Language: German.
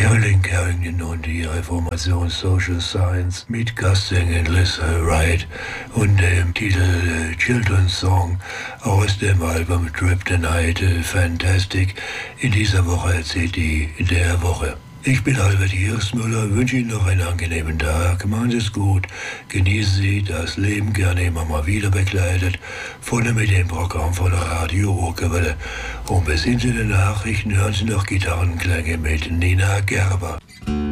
Carolyn Carrington und die Reformation Social Science mit Gastsängerin Liz Wright und dem Titel Children's Song aus dem Album Trip the Night Fantastic in dieser Woche CD der Woche. Ich bin Albert Hirschmüller, wünsche Ihnen noch einen angenehmen Tag, machen Sie es gut, genießen Sie das Leben gerne immer mal wieder begleitet, vorne mit dem Programm von Radio Urkewelle. Und bis hin zu den Nachrichten hören Sie noch Gitarrenklänge mit Nina Gerber.